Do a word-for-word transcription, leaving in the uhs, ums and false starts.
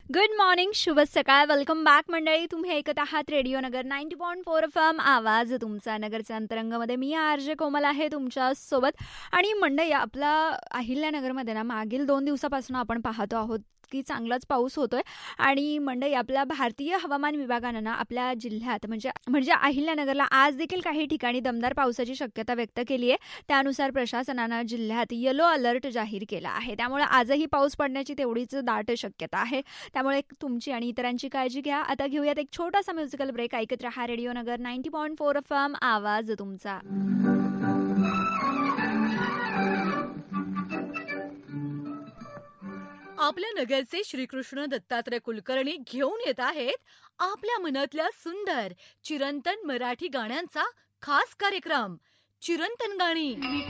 Good morning, शुभ सकाळ. Welcome back मंडळी. तुम्ही ऐकत आहात रेडिओ नगर ninety point four F M, आवाज तुमचा. नगरच्या अंतरंगामध्ये मी आरजे कोमल आहे तुमच्या सोबत. आणि मंडळी, आपला अहिल्यानगरमध्ये ना मागील दोन दिवसापासून आपण पाहतो आहोत की चांगलाच पाऊस होतोय. आणि मंडळी, आपल्या भारतीय हवामान विभागानं ना आपल्या जिल्ह्यात म्हणजे म्हणजे अहिल्यानगरला आज देखील काही ठिकाणी दमदार पावसाची शक्यता व्यक्त केली आहे. त्यानुसार प्रशासनानं जिल्ह्यात येलो अलर्ट जाहीर केला आहे. त्यामुळे आजही पाऊस पडण्याची तेवढीच दाट शक्यता आहे. त्यामुळे तुमची आणि इतरांची काळजी घ्या. आता घेऊयात एक छोटासा म्युझिकल ब्रेक. ऐकत रहा रेडिओ नगर ninety point four F M, आवाज तुमचा. आपल्या नगरचे श्रीकृष्ण दत्तात्रय कुलकर्णी घेऊन येत आहेत आपल्या मनातल्या सुंदर चिरंतन मराठी गाण्यांचा खास कार्यक्रम, चिरंतन गाणी.